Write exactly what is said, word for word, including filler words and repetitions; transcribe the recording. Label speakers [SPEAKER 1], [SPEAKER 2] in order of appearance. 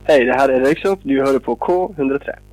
[SPEAKER 1] Hej, det här är Rexop. Du hör på K one oh three.